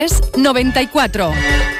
94.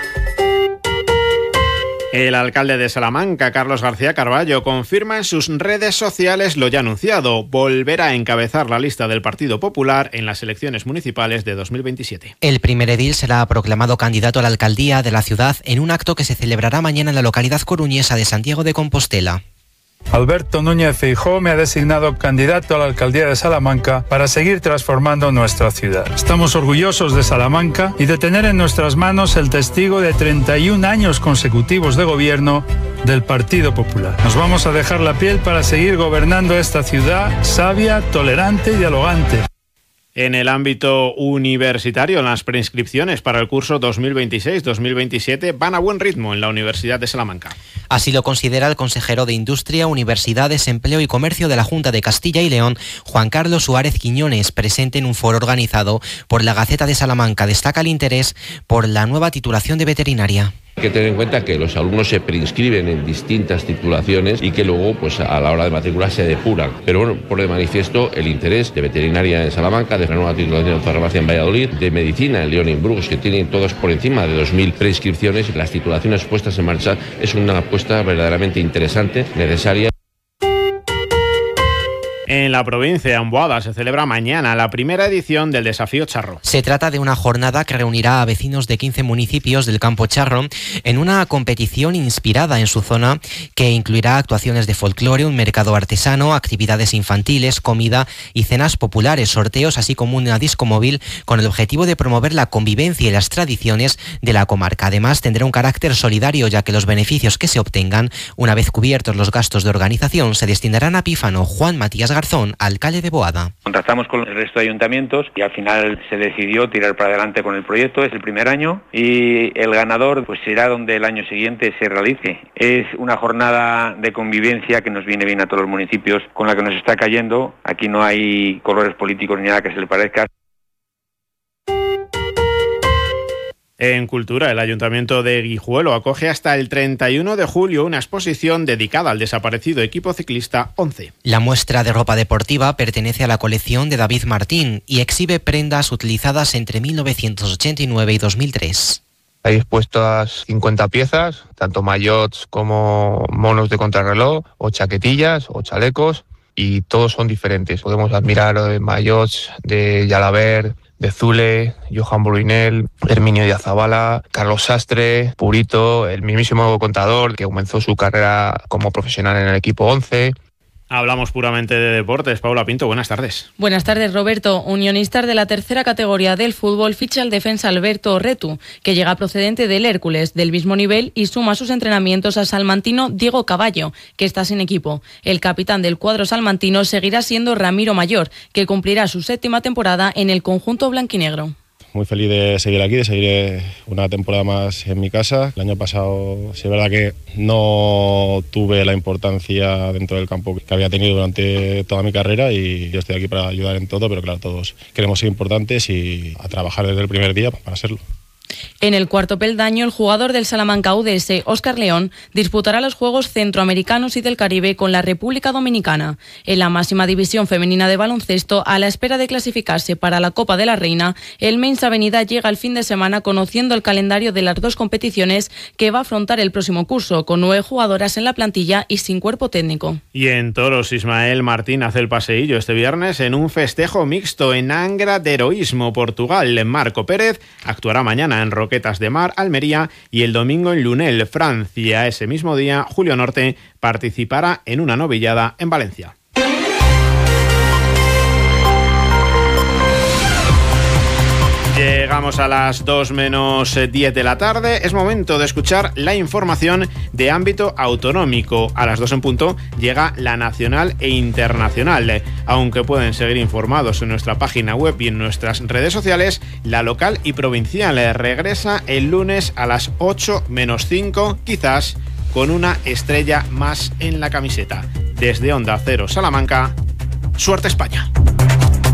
El alcalde de Salamanca, Carlos García Carballo, confirma en sus redes sociales lo ya anunciado: volverá a encabezar la lista del Partido Popular en las elecciones municipales de 2027. El primer edil será proclamado candidato a la alcaldía de la ciudad en un acto que se celebrará mañana en la localidad coruñesa de Santiago de Compostela. Alberto Núñez Feijóo me ha designado candidato a la alcaldía de Salamanca para seguir transformando nuestra ciudad. Estamos orgullosos de Salamanca y de tener en nuestras manos el testigo de 31 años consecutivos de gobierno del Partido Popular. Nos vamos a dejar la piel para seguir gobernando esta ciudad sabia, tolerante y dialogante. En el ámbito universitario, las preinscripciones para el curso 2026-2027 van a buen ritmo en la Universidad de Salamanca. Así lo considera el consejero de Industria, Universidades, Empleo y Comercio de la Junta de Castilla y León, Juan Carlos Suárez Quiñones, presente en un foro organizado por la Gaceta de Salamanca. Destaca el interés por la nueva titulación de veterinaria. Hay que tener en cuenta que los alumnos se preinscriben en distintas titulaciones y que luego, pues a la hora de matrícula, se depuran. Pero bueno, pone de manifiesto el interés de veterinaria en Salamanca, de la nueva titulación de farmacia en Valladolid, de medicina en León y en Burgos, que tienen todos por encima de 2.000 preinscripciones. Las titulaciones puestas en marcha es una apuesta verdaderamente interesante, necesaria. En la provincia de Amboada se celebra mañana la primera edición del Desafío Charro. Se trata de una jornada que reunirá a vecinos de 15 municipios del Campo Charro en una competición inspirada en su zona que incluirá actuaciones de folclore, un mercado artesano, actividades infantiles, comida y cenas populares, sorteos, así como una disco móvil con el objetivo de promover la convivencia y las tradiciones de la comarca. Además, tendrá un carácter solidario, ya que los beneficios que se obtengan, una vez cubiertos los gastos de organización, se destinarán a Pífano. Juan Matías Garzón, alcalde de Boada. Contactamos con el resto de ayuntamientos y al final se decidió tirar para adelante con el proyecto. Es el primer año y el ganador pues será donde el año siguiente se realice. Es una jornada de convivencia que nos viene bien a todos los municipios, con la que nos está cayendo. Aquí no hay colores políticos ni nada que se le parezca. En Cultura, el Ayuntamiento de Guijuelo acoge hasta el 31 de julio una exposición dedicada al desaparecido equipo ciclista 11. La muestra de ropa deportiva pertenece a la colección de David Martín y exhibe prendas utilizadas entre 1989 y 2003. Hay expuestas 50 piezas, tanto maillots como monos de contrarreloj, o chaquetillas, o chalecos, y todos son diferentes. Podemos admirar maillots de Jalabert, de Zule, Johan Bruinel, Herminio Díaz Zabala, Carlos Sastre, Purito, el mismísimo Contador, que comenzó su carrera como profesional en el equipo 11. Hablamos puramente de deportes. Paula Pinto, buenas tardes. Buenas tardes, Roberto. Unionistas de la tercera categoría del fútbol ficha al defensa Alberto Retu, que llega procedente del Hércules, del mismo nivel, y suma sus entrenamientos al salmantino Diego Caballo, que está sin equipo. El capitán del cuadro salmantino seguirá siendo Ramiro Mayor, que cumplirá su 7ª temporada en el conjunto blanquinegro. Muy feliz de seguir aquí, de seguir una temporada más en mi casa. El año pasado sí es verdad que no tuve la importancia dentro del campo que había tenido durante toda mi carrera y yo estoy aquí para ayudar en todo, pero claro, todos queremos ser importantes y a trabajar desde el primer día para serlo. En el cuarto peldaño, el jugador del Salamanca UDS, Óscar León, disputará los Juegos Centroamericanos y del Caribe con la República Dominicana. En la máxima división femenina de baloncesto, a la espera de clasificarse para la Copa de la Reina, el Mens Avenida llega al fin de semana conociendo el calendario de las dos competiciones que va a afrontar el próximo curso, con 9 jugadoras en la plantilla y sin cuerpo técnico. Y en toros, Ismael Martín hace el paseillo este viernes en un festejo mixto en Angra de Heroísmo, Portugal. Marco Pérez actuará mañana en Roquetas de Mar, Almería, y el domingo en Lunel, Francia. Ese mismo día, Julio Norte participará en una novillada en Valencia. Llegamos a las 2 menos 10 de la tarde. Es momento de escuchar la información de ámbito autonómico. A las 2 en punto llega la nacional e internacional. Aunque pueden seguir informados en nuestra página web y en nuestras redes sociales, la local y provincial regresa el lunes a las 8 menos 5, quizás con una estrella más en la camiseta. Desde Onda Cero Salamanca, suerte España.